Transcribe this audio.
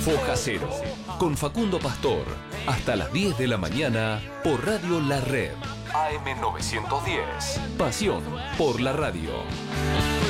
Foja Cero, con Facundo Pastor, hasta las 10 de la mañana por Radio La Red. AM 910. Pasión por la radio.